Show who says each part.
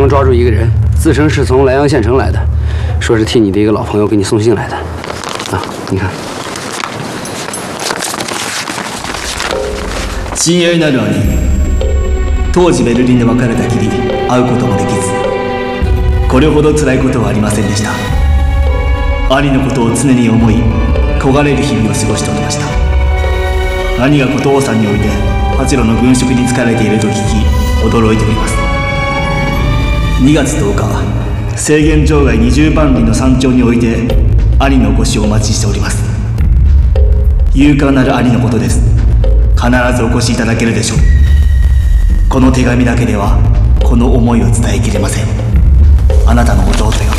Speaker 1: 城抓住一个人，自称是从莱阳县城来的，说是替你的一个老朋友给你送信来的。啊，你看。
Speaker 2: 親愛なる兄、当時ベルリンで別れたきり会うこともできず、これほど辛いことはありませんでした。兄のことを常に思い焦がれる日々を過ごしておりました。兄が琴王さんにおいて八路の軍職に就かれていると聞き驚いております。2月10日、制限場外20万里の山頂において兄のご死をお待ちしております。勇敢なる兄のことです。必ずお越しいただけるでしょう。この手紙だけではこの思いを伝えきれません。あなたの弟よ。